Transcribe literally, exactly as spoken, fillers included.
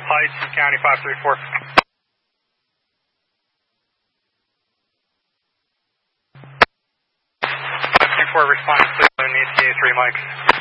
Heights in County five three four. five three four responding, please, on E T A three mics.